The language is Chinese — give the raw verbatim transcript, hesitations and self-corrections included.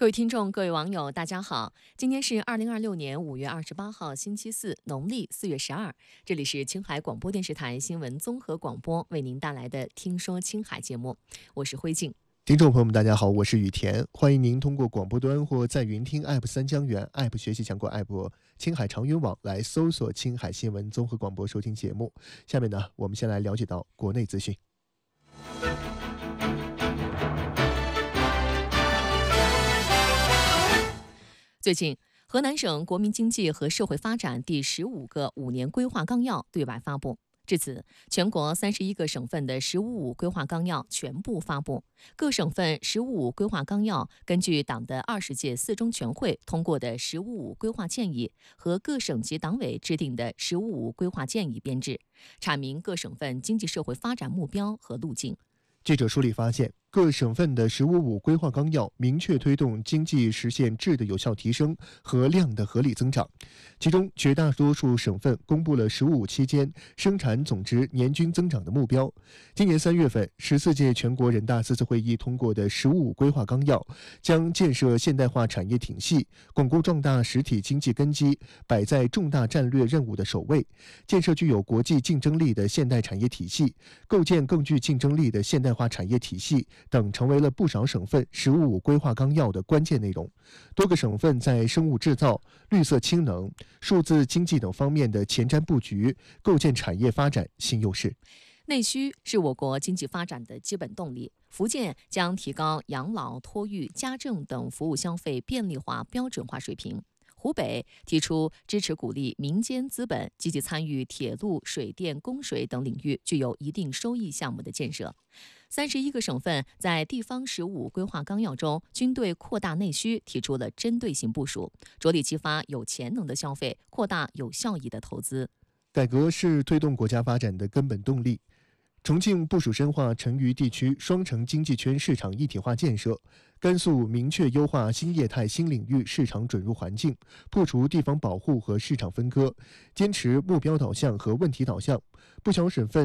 各位听众、各位网友，大家好！今天是二零二六年五月二十八号，星期四，农历四月十二。这里是青海广播电视台新闻综合广播为您带来的《听说青海》节目，我是辉静。 听众朋友们，大家好，我是雨田，欢迎您通过广播端或在云听 App 三江源 App 学习强国 App 青海长云网来搜索青海新闻综合广播收听节目。下面呢，我们先来了解到国内资讯。 最近，河南省国民经济和社会发展第十五个五年规划纲要对外发布。至此，全国三十一个省份的“十五五”规划纲要全部发布。各省份“十五五”规划纲要根据党的二十届四中全会通过的“十五五”规划建议和各省级党委制定的“十五五”规划建议编制，阐明各省份经济社会发展目标和路径。 记者梳理发现，各省份的“十五五”规划纲要明确推动经济实现质的有效提升和量的合理增长。其中，绝大多数省份公布了“十五五”期间生产总值年均增长的目标。今年三月份，十四届全国人大四次会议通过的“十五五”规划纲要，将建设现代化产业体系、巩固壮大实体经济根基摆在重大战略任务的首位，建设具有国际竞争力的现代产业体系，构建更具竞争力的现代化产业体系等成为了不少省份“十五五”规划纲要的关键内容。多个省份在生物制造、绿色氢能、数字经济等方面的前瞻布局，构建产业发展新优势。 内需是我国经济发展的基本动力。福建将提高养老、托育、家政等服务消费便利化、标准化水平。湖北提出支持鼓励民间资本积极参与铁路、水电、供水等领域具有一定收益项目的建设。三十一个省份在地方“十五五”规划纲要中，均对扩大内需提出了针对性部署，着力激发有潜能的消费，扩大有效益的投资。 改革是推动国家发展的根本动力。重庆部署深化成渝地区双城经济圈市场一体化建设，甘肃明确优化新业态新领域市场准入环境，破除地方保护和市场分割，坚持目标导向和问题导向。不少省份